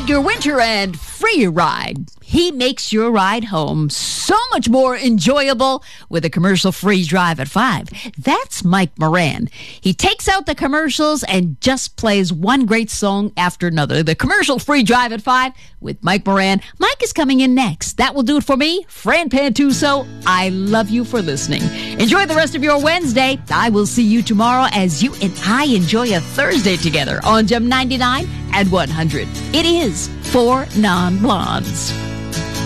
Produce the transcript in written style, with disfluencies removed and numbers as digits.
Edgar Winter and Free Ride. He makes your ride home so much more enjoyable with a commercial-free drive at 5. That's Mike Moran. He takes out the commercials and just plays one great song after another. The commercial-free drive at 5 with Mike Moran. Mike is coming in next. That will do it for me, Fran Pantuso. I love you for listening. Enjoy the rest of your Wednesday. I will see you tomorrow as you and I enjoy a Thursday together on Gem 99 and 100. It is 4 Non-Blondes.